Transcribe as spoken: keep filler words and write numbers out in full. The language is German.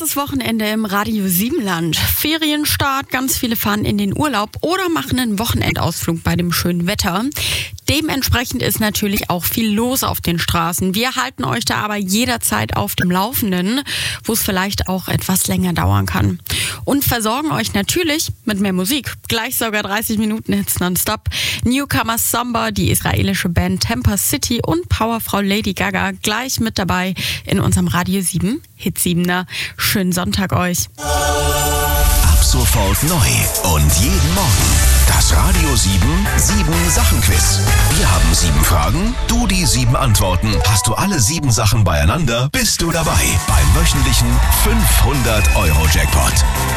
Erstes Wochenende im Radio Siebenland. Ferienstart, ganz viele fahren in den Urlaub oder machen einen Wochenendausflug bei dem schönen Wetter. Dementsprechend ist natürlich auch viel los auf den Straßen. Wir halten euch da aber jederzeit auf dem Laufenden, wo es vielleicht auch etwas länger dauern kann. Und versorgen euch natürlich mit mehr Musik. Gleich sogar dreißig Minuten Hits nonstop. Newcomer Samba, die israelische Band Temper City und Powerfrau Lady Gaga gleich mit dabei in unserem Radio sieben Hit siebener. Schönen Sonntag euch. Ab sofort neu und jeden Morgen das Radio sieben sieben Sachen Quiz. Wir haben sieben Fragen, du die sieben Antworten. Hast du alle sieben Sachen beieinander, bist du dabei beim wöchentlichen fünfhundert Euro Jackpot.